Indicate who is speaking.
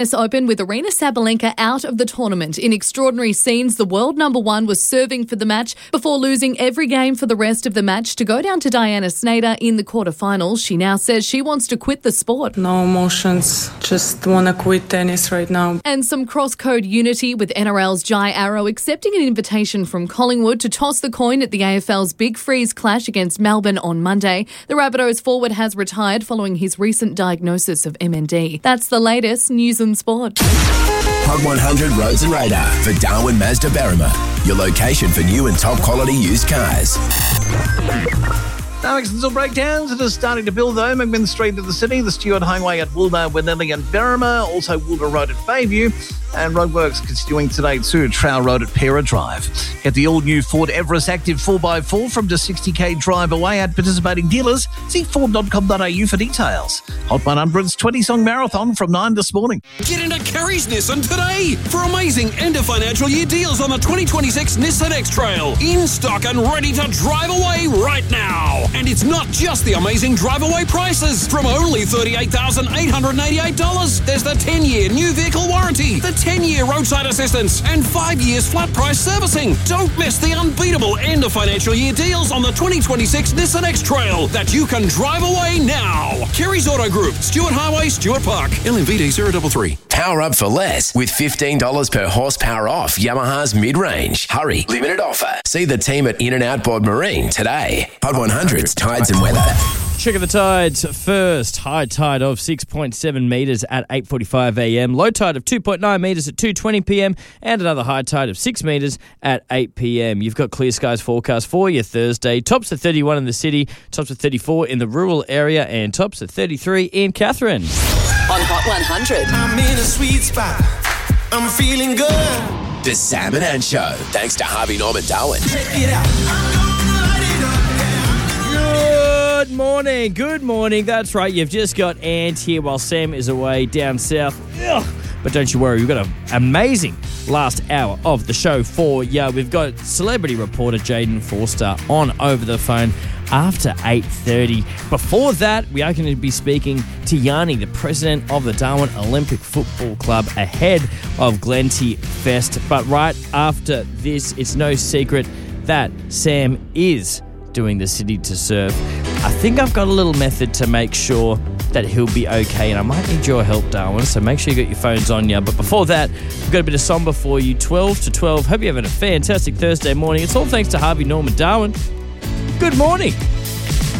Speaker 1: US Open with Aryna Sabalenka out of the tournament. In extraordinary scenes, the world number one was serving for the match before losing every game for the rest of the match to go down to Diana Snyder in the quarterfinals. She now says she wants to quit the sport.
Speaker 2: No emotions, just want to quit tennis right now.
Speaker 1: And some cross-code unity with NRL's Jai Arrow accepting an invitation from Collingwood to toss the coin at the AFL's Big Freeze clash against Melbourne on Monday. The Rabbitohs forward has retired following his recent diagnosis of MND. That's the latest news and sport.
Speaker 3: Hot 100 Roads and Radar for Darwin Mazda Berrima, your location for new and top quality used cars.
Speaker 4: Now, accidents or breakdowns. It is starting to build, though. McMinn Street in the city, the Stewart Highway at Wilder, Winnelly and Berrima, also Wilder Road at Bayview, and roadworks continuing today too, Trowell Road at Pera Drive. Get the all-new Ford Everest Active 4x4 from just 60k drive away at participating dealers. See Ford.com.au for details. Hot 100's 20-song marathon from 9 this morning.
Speaker 5: Get into Kerry's Nissan today for amazing end-of-financial year deals on the 2026 Nissan X-Trail. In stock and ready to drive away right now. And it's not just the amazing drive-away prices. From only $38,888, there's the 10-year new vehicle warranty, the 10-year roadside assistance, and 5 years flat price servicing. Don't miss the unbeatable end of financial year deals on the 2026 Nissan X-Trail that you can drive away now. Kerry's Auto Group, Stewart Highway, Stewart Park, LMVD 033.
Speaker 3: Power up for less with $15 per horsepower off Yamaha's mid-range. Hurry, limited offer. See the team at In-N-Out Bod Marine today. Hot 100's Tides and Weather.
Speaker 6: Check of the tides first. High tide of 6.7 metres at 8:45 a.m. Low tide of 2.9 metres at 2:20 p.m. And another high tide of 6 metres at 8 p.m. You've got clear skies forecast for your Thursday. Tops at 31 in the city, tops at 34 in the rural area, and tops at 33 in Katherine.
Speaker 7: On Hot 100.
Speaker 8: I'm in a sweet spot. I'm feeling good.
Speaker 3: The Sam and Ann Show. Thanks to Harvey Norman Darwin.
Speaker 8: Check it out. I'm gonna light it up.
Speaker 6: Good morning. That's right, you've just got Ant here while Sam is away down south. Ugh. But don't you worry, we've got an amazing last hour of the show for you. We've got celebrity reporter Jaden Forster on over the phone after 8:30. Before that, we are going to be speaking to Yanni, the president of the Darwin Olympic Football Club, ahead of Glenty Fest. But right after this, it's no secret that Sam is doing the City to Surf. I think I've got a little method to make sure that he'll be okay, and I might need your help, Darwin, so make sure you got your phones on you. But before that, we've got a bit of Somber for you, 12 to 12. Hope you're having a fantastic Thursday morning. It's all thanks to Harvey Norman Darwin. Good morning.